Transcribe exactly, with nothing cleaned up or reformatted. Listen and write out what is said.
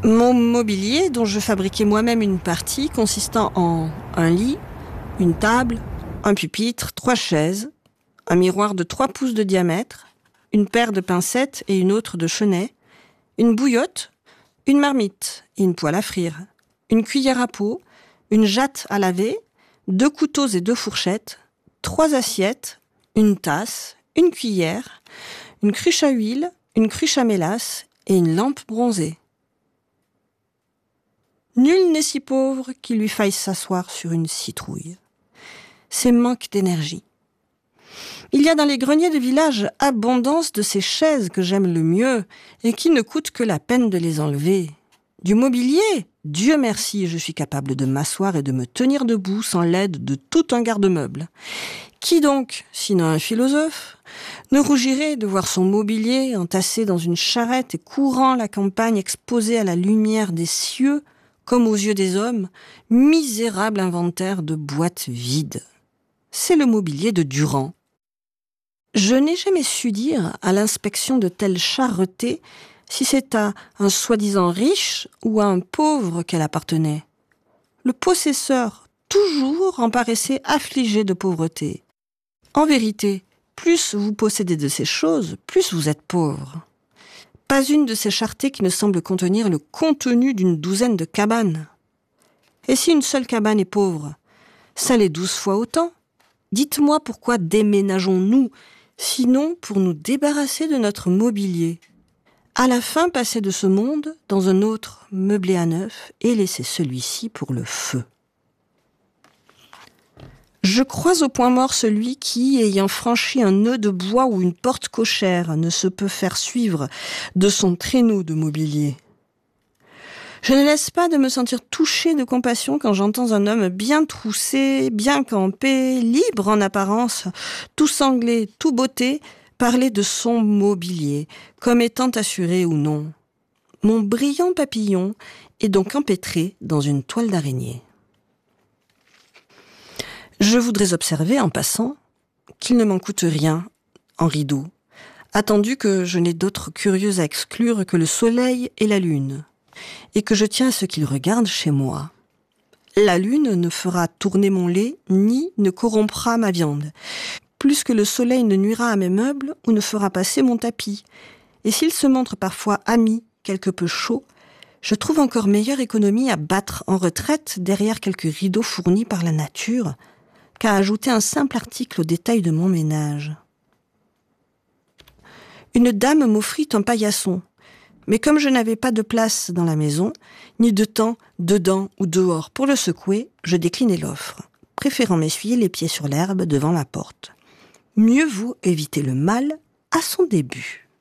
Mon mobilier, dont je fabriquais moi-même une partie, consistant en un lit, une table, un pupitre, trois chaises, un miroir de trois pouces de diamètre, une paire de pincettes et une autre de chenets, une bouillotte, une marmite et une poêle à frire, une cuillère à peau, une jatte à laver, deux couteaux et deux fourchettes, trois assiettes, une tasse, une cuillère, une cruche à huile, une cruche à mélasse et une lampe bronzée. Nul n'est si pauvre qu'il lui faille s'asseoir sur une citrouille. C'est manque d'énergie. Il y a dans les greniers de village abondance de ces chaises que j'aime le mieux et qui ne coûtent que la peine de les enlever. Du mobilier, Dieu merci, je suis capable de m'asseoir et de me tenir debout sans l'aide de tout un garde-meuble. Qui donc, sinon un philosophe, ne rougirait de voir son mobilier entassé dans une charrette et courant la campagne exposée à la lumière des cieux, comme aux yeux des hommes, misérable inventaire de boîtes vides. C'est le mobilier de Durand. Je n'ai jamais su dire, à l'inspection de telle charretée, si c'est à un soi-disant riche ou à un pauvre qu'elle appartenait. Le possesseur, toujours, en paraissait affligé de pauvreté. En vérité, plus vous possédez de ces choses, plus vous êtes pauvre. Pas une de ces charretées qui ne semble contenir le contenu d'une douzaine de cabanes. Et si une seule cabane est pauvre, ça l'est douze fois autant. Dites-moi pourquoi déménageons-nous, sinon pour nous débarrasser de notre mobilier. À la fin, passer de ce monde dans un autre meublé à neuf et laisser celui-ci pour le feu. Je crois au point mort celui qui, ayant franchi un nœud de bois ou une porte cochère, ne se peut faire suivre de son traîneau de mobilier. Je ne laisse pas de me sentir touchée de compassion quand j'entends un homme bien troussé, bien campé, libre en apparence, tout sanglé, tout botté, parler de son mobilier, comme étant assuré ou non. Mon brillant papillon est donc empêtré dans une toile d'araignée. Je voudrais observer, en passant, qu'il ne m'en coûte rien en rideau, attendu que je n'ai d'autres curieux à exclure que le soleil et la lune, et que je tiens à ce qu'ils regardent chez moi. La lune ne fera tourner mon lait, ni ne corrompra ma viande, plus que le soleil ne nuira à mes meubles ou ne fera passer mon tapis. Et s'il se montre parfois ami, quelque peu chaud, je trouve encore meilleure économie à battre en retraite derrière quelques rideaux fournis par la nature, qu'à ajouter un simple article au détail de mon ménage. Une dame m'offrit un paillasson, mais comme je n'avais pas de place dans la maison, ni de temps dedans ou dehors pour le secouer, je déclinai l'offre, préférant m'essuyer les pieds sur l'herbe devant la porte. Mieux vaut éviter le mal à son début.